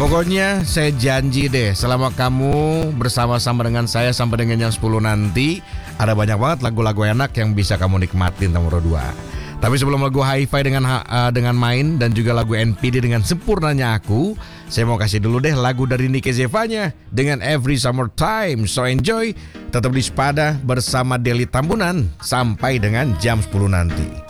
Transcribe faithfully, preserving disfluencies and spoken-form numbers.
Pokoknya saya janji deh, selama kamu bersama-sama dengan saya sampai dengan jam sepuluh nanti, ada banyak banget lagu-lagu enak yang bisa kamu nikmatin nomor dua. Tapi sebelum lagu Hi-Fi dengan uh, dengan main dan juga lagu N P D dengan Sempurnanya Aku, saya mau kasih dulu deh lagu dari Nike Zevanya dengan Every Summer Time. So enjoy, tetap di Spada bersama Deli Tambunan sampai dengan jam sepuluh nanti.